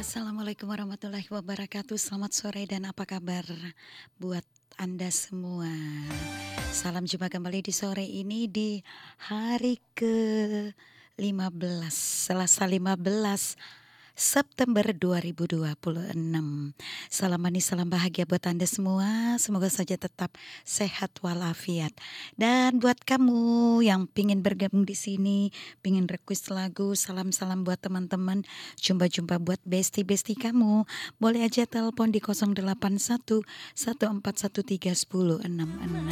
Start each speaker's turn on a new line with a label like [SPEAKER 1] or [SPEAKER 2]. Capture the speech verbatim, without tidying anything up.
[SPEAKER 1] Assalamualaikum warahmatullahi wabarakatuh. Selamat sore dan apa kabar buat Anda semua. Salam jumpa kembali di sore ini di hari ke lima belas, Selasa lima belas September dua ribu dua puluh enam. Salam manis, salam bahagia buat Anda semua. Semoga saja tetap sehat walafiat. Dan buat kamu yang pingin bergabung di sini, pingin request lagu, salam-salam buat teman-teman, jumpa-jumpa buat besti-besti kamu. Boleh aja telepon di nol delapan satu, satu empat satu tiga, satu nol enam enam.